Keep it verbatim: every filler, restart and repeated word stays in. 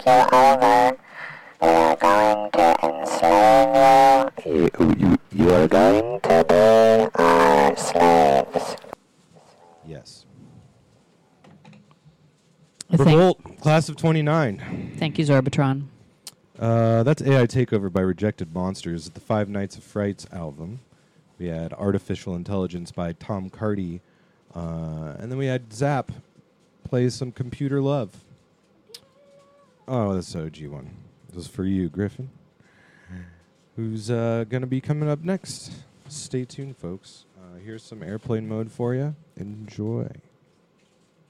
take you over. We are going to enslave you. You, you, you are going to be our slaves. Yes. Thank- Revolt, class of twenty-nine. Thank you, Zorbitron. Uh, that's A I Takeover by Rejected Monsters, the Five Nights of Frights album. We had Artificial Intelligence by Tom Carty. Uh, and then we had Zap play some Computer Love. Oh, that's the O G one. This is for you, Griffin. Who's uh, going to be coming up next? Stay tuned, folks. Uh, here's some airplane mode for you. Enjoy.